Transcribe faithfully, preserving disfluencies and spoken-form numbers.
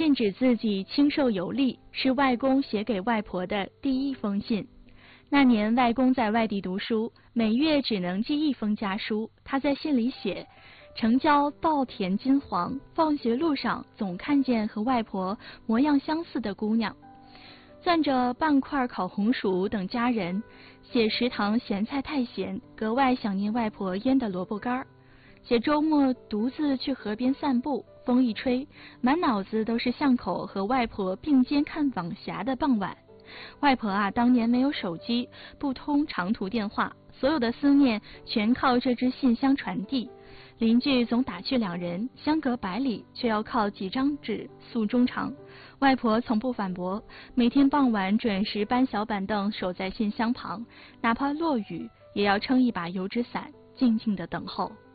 信纸字迹清瘦有力，是外公写给外婆的第一封信。那年外公在外地读书，每月只能寄一封家书。他在信里写：城郊稻田金黄，放学路上总看见和外婆模样相似的姑娘，攥着半块烤红薯等家人。写食堂咸菜太咸，格外想念外婆腌的萝卜干。写周末独自去河边散步，风一吹，满脑子都是巷口和外婆并肩看网霞的傍晚。外婆啊，当年没有手机，不通长途电话，所有的思念全靠这支信箱传递。邻居总打趣两人，相隔百里，却要靠几张纸诉衷肠。外婆从不反驳，每天傍晚准时搬小板凳守在信箱旁，哪怕落雨，也要撑一把油纸伞，静静地等候。